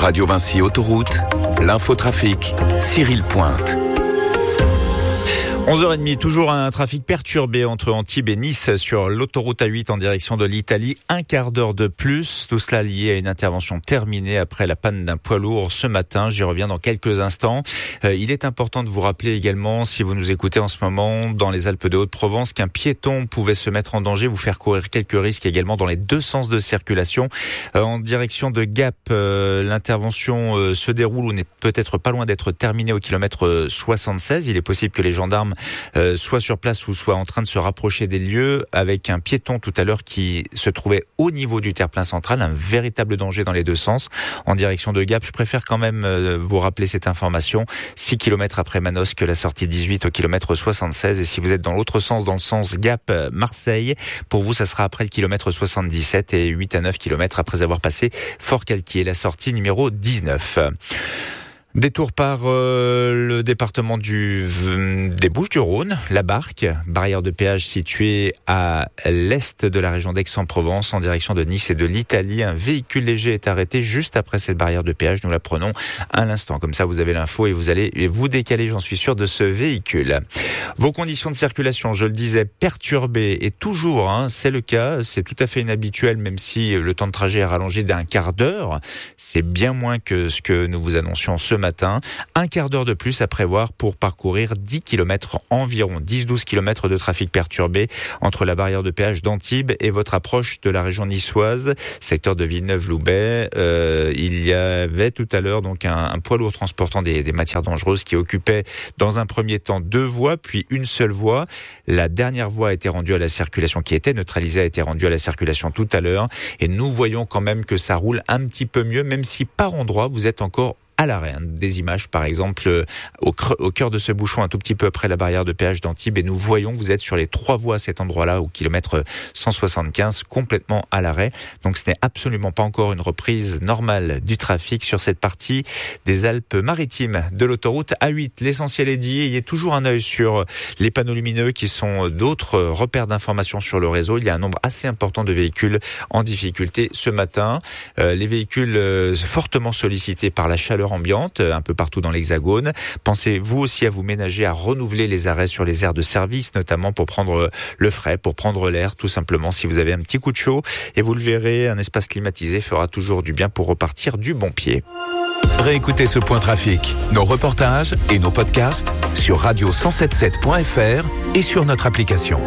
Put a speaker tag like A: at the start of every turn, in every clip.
A: Radio Vinci Autoroute, l'infotrafic, Cyril Pointe.
B: 11h30, toujours un trafic perturbé entre Antibes et Nice sur l'autoroute A8 en direction de l'Italie. Un quart d'heure de plus, tout cela lié à une intervention terminée après la panne d'un poids lourd ce matin. J'y reviens dans quelques instants. Il est important de vous rappeler également, si vous nous écoutez en ce moment dans les Alpes de Haute-Provence, qu'un piéton pouvait se mettre en danger, vous faire courir quelques risques également dans les deux sens de circulation. En direction de Gap, l'intervention se déroule, on n'est peut-être pas loin d'être terminée au kilomètre 76. Il est possible que les gendarmes soit sur place ou soit en train de se rapprocher des lieux, avec un piéton tout à l'heure qui se trouvait au niveau du terre-plein central, un véritable danger dans les deux sens. En direction de Gap, je préfère quand même vous rappeler cette information, 6 km après Manosque, la sortie 18 au kilomètre 76, et si vous êtes dans l'autre sens, dans le sens Gap-Marseille, pour vous ça sera après le kilomètre 77 et 8 à 9 km après avoir passé Fort-Calquier, la sortie numéro 19. Détour par le département des Bouches-du-Rhône, la Barque, barrière de péage située à l'est de la région d'Aix-en-Provence, en direction de Nice et de l'Italie. Un véhicule léger est arrêté juste après cette barrière de péage. Nous la prenons à l'instant. Comme ça, vous avez l'info et vous allez vous décaler, j'en suis sûr, de ce véhicule. Vos conditions de circulation, je le disais, perturbées et toujours, c'est le cas. C'est tout à fait inhabituel, même si le temps de trajet est rallongé d'un quart d'heure. C'est bien moins que ce que nous vous annoncions ce matin. Un quart d'heure de plus à prévoir pour parcourir 10 km environ, 10-12 km de trafic perturbé entre la barrière de péage d'Antibes et votre approche de la région niçoise, secteur de Villeneuve-Loubet. Il y avait tout à l'heure donc un poids lourd transportant des matières dangereuses qui occupait dans un premier temps 2 voies, puis une seule voie. La dernière voie a été rendue à la circulation, qui était neutralisée, a été rendue à la circulation tout à l'heure. Et nous voyons quand même que ça roule un petit peu mieux, même si par endroits vous êtes encore à l'arrêt. Des images, par exemple, au cœur de ce bouchon, un tout petit peu après la barrière de péage d'Antibes, et nous voyons que vous êtes sur les 3 voies à cet endroit-là, au kilomètre 175, complètement à l'arrêt. Donc ce n'est absolument pas encore une reprise normale du trafic sur cette partie des Alpes-Maritimes de l'autoroute A8. L'essentiel est dit, il y a toujours un œil sur les panneaux lumineux qui sont d'autres repères d'information sur le réseau. Il y a un nombre assez important de véhicules en difficulté ce matin. Les véhicules fortement sollicités par la chaleur ambiante un peu partout dans l'Hexagone. Pensez-vous aussi à vous ménager à renouveler les arrêts sur les aires de service, notamment pour prendre le frais, pour prendre l'air, tout simplement si vous avez un petit coup de chaud. Et vous le verrez, un espace climatisé fera toujours du bien pour repartir du bon pied.
A: Réécoutez ce point trafic, nos reportages et nos podcasts sur radio177.fr et sur notre application.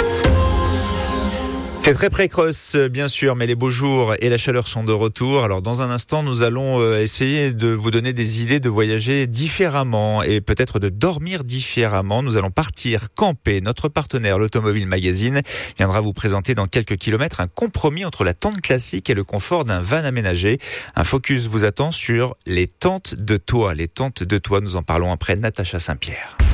B: C'est très précoce, bien sûr, mais les beaux jours et la chaleur sont de retour. Alors, dans un instant, nous allons essayer de vous donner des idées de voyager différemment et peut-être de dormir différemment. Nous allons partir camper. Notre partenaire, l'Automobile Magazine, viendra vous présenter dans quelques kilomètres un compromis entre la tente classique et le confort d'un van aménagé. Un focus vous attend sur les tentes de toit. Les tentes de toit, nous en parlons après Natacha Saint-Pierre.